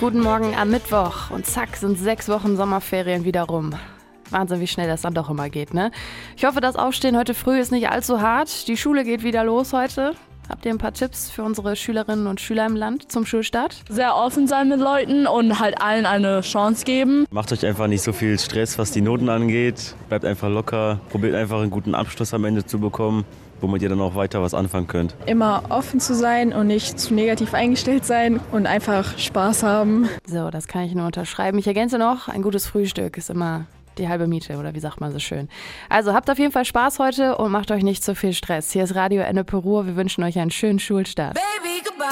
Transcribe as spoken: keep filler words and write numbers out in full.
Guten Morgen am Mittwoch und zack sind sechs Wochen Sommerferien wieder rum. Wahnsinn, wie schnell das dann doch immer geht, ne? Ich hoffe, das Aufstehen heute früh ist nicht allzu hart. Die Schule geht wieder los heute. Habt ihr ein paar Tipps für unsere Schülerinnen und Schüler im Land zum Schulstart? Sehr offen sein mit Leuten und halt allen eine Chance geben. Macht euch einfach nicht so viel Stress, was die Noten angeht. Bleibt einfach locker. Probiert einfach einen guten Abschluss am Ende zu bekommen, womit ihr dann auch weiter was anfangen könnt. Immer offen zu sein und nicht zu negativ eingestellt sein und einfach Spaß haben. So, das kann ich nur unterschreiben. Ich ergänze noch, ein gutes Frühstück ist immer die halbe Miete, oder wie sagt man so schön. Also habt auf jeden Fall Spaß heute und macht euch nicht so viel Stress. Hier ist Radio Ennepe Ruhr. Wir wünschen euch einen schönen Schulstart. Baby, goodbye.